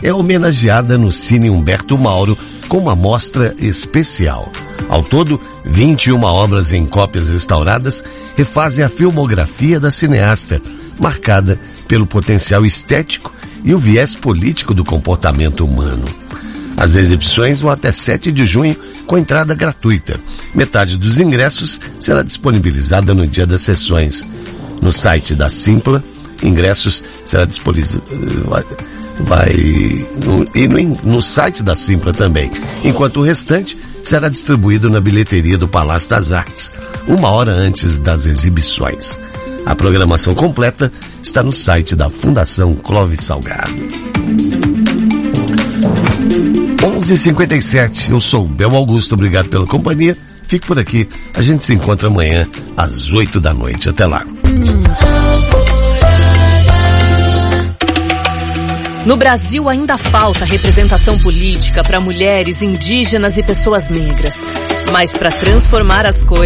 é homenageada no Cine Humberto Mauro com uma mostra especial. Ao todo, 21 obras em cópias restauradas refazem a filmografia da cineasta, marcada pelo potencial estético e o viés político do comportamento humano. As exibições vão até 7 de junho com entrada gratuita. Metade dos ingressos será disponibilizada no dia das sessões. No site da Simpla, ingressos será disponibilizado no site da Simpla também, enquanto o restante será distribuído na bilheteria do Palácio das Artes, 1 hora antes das exibições. A programação completa está no site da Fundação Clóvis Salgado. 11h57, eu sou o Bel Augusto, obrigado pela companhia. Fique por aqui, a gente se encontra amanhã às 8 da noite. Até lá. No Brasil ainda falta representação política para mulheres, indígenas e pessoas negras. Mas para transformar as coisas